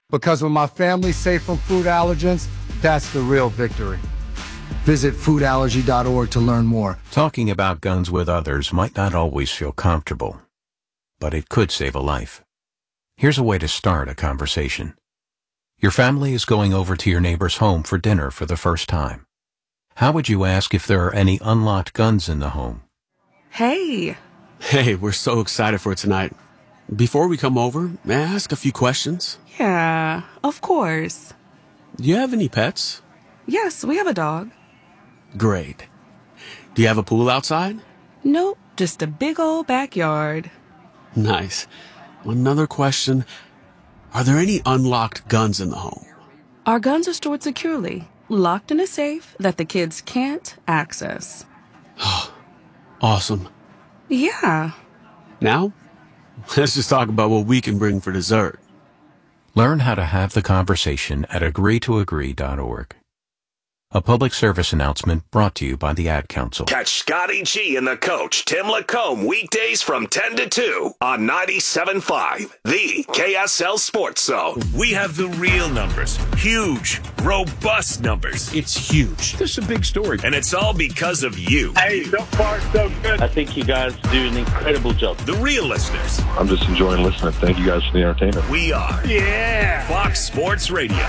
Because when my family's safe from food allergens, that's the real victory. Visit foodallergy.org to learn more. Talking about guns with others might not always feel comfortable, but it could save a life. Here's a way to start a conversation. Your family is going over to your neighbor's home for dinner for the first time. How would you ask if there are any unlocked guns in the home? Hey, we're so excited for tonight. Before we come over, may I ask a few questions? yeah, of course. Do you have any pets? Yes, we have a dog. Great. Do you have a pool outside? Nope, just a big old backyard. Nice. Another question. Are there any unlocked guns in the home? Our guns are stored securely, locked in a safe that the kids can't access. Awesome. Yeah. Now, let's just talk about what we can bring for dessert. Learn how to have the conversation at agreetoagree.org. A public service announcement brought to you by the Ad Council. Catch Scotty G and the coach, Tim Lacombe, weekdays from 10 to 2 on 97.5, the KSL Sports Zone. We have the real numbers. Huge, robust numbers. It's huge. This is a big story. And it's all because of you. Hey, so far, so good. I think you guys do an incredible job. The real listeners. I'm just enjoying listening. Thank you guys for the entertainment. We are. Yeah. Fox Sports Radio.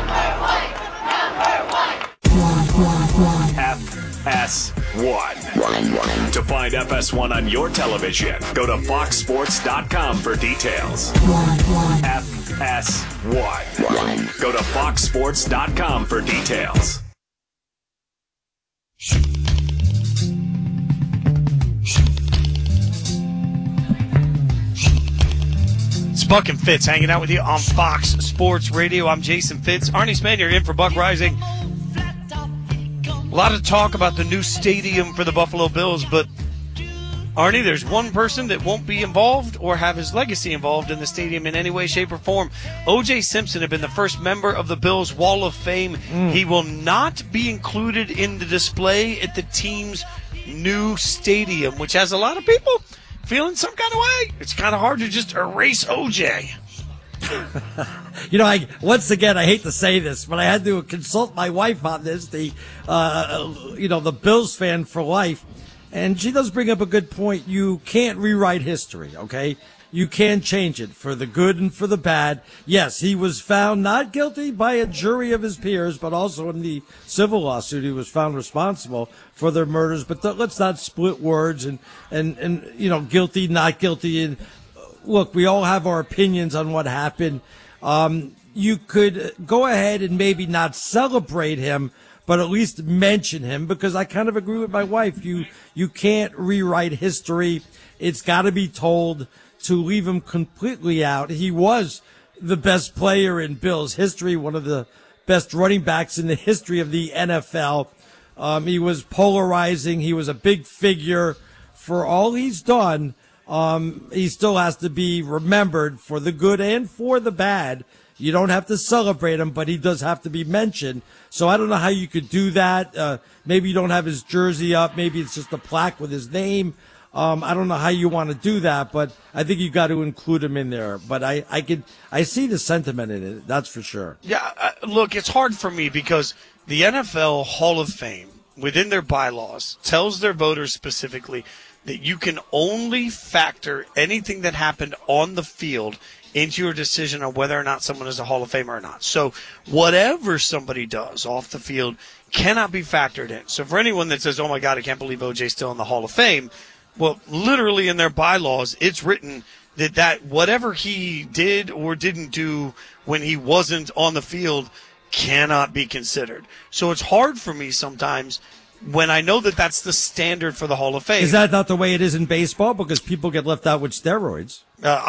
FS1. To find FS1 on your television, go to foxsports.com for details. FS1. Go to foxsports.com for details. It's Buck and Fitz hanging out with you on Fox Sports Radio. I'm Jason Fitz. Arnie Spanier in for Buck Rising. A lot of talk about the new stadium for the Buffalo Bills, but Arnie, there's one person that won't be involved or have his legacy involved in the stadium in any way, shape, or form. O.J. Simpson had been the first member of the Bills' Wall of Fame. He will not be included in the display at the team's new stadium, which has a lot of people feeling some kind of way. It's kind of hard to just erase O.J. You know, once again, I hate to say this, but I had to consult my wife on this, the Bills fan for life. And she does bring up a good point. You can't rewrite history, okay? You can change it for the good and for the bad. Yes, he was found not guilty by a jury of his peers, but also in the civil lawsuit, he was found responsible for their murders. But let's not split words and guilty, not guilty. And look, we all have our opinions on what happened. You could go ahead and maybe not celebrate him, but at least mention him, because I kind of agree with my wife. You can't rewrite history. It's got to be told. To leave him completely out. He was the best player in Bills history, one of the best running backs in the history of the NFL. He was polarizing. He was a big figure. For all he's done, he still has to be remembered for the good and for the bad. You don't have to celebrate him, but he does have to be mentioned. So I don't know how you could do that. Maybe you don't have his jersey up. Maybe it's just a plaque with his name. I don't know how you want to do that, but I think you got to include him in there. But I see the sentiment in it. That's for sure. Yeah, look, it's hard for me because the NFL Hall of Fame, within their bylaws, tells their voters specifically that you can only factor anything that happened on the field into your decision on whether or not someone is a Hall of Famer or not. So whatever somebody does off the field cannot be factored in. So for anyone that says, oh, my God, I can't believe O.J.'s still in the Hall of Fame, well, literally in their bylaws, it's written that whatever he did or didn't do when he wasn't on the field cannot be considered. So it's hard for me sometimes when I know that that's the standard for the Hall of Fame. Is that not the way it is in baseball? Because people get left out with steroids.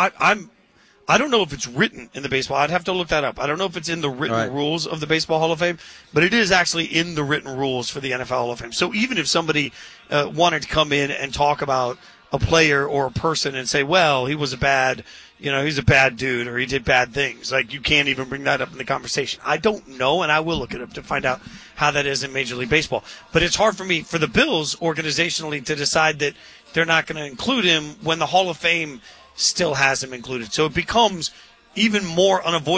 I don't know if it's written in the baseball. I'd have to look that up. I don't know if it's in the written rules of the Baseball Hall of Fame, but it is actually in the written rules for the NFL Hall of Fame. So even if somebody wanted to come in and talk about a player or a person and say, well, he was he's a bad dude or he did bad things, like you can't even bring that up in the conversation. I don't know, and I will look it up to find out how that is in Major League Baseball. But it's hard for me, for the Bills organizationally, to decide that they're not going to include him when the Hall of Fame still has him included. So it becomes even more unavoidable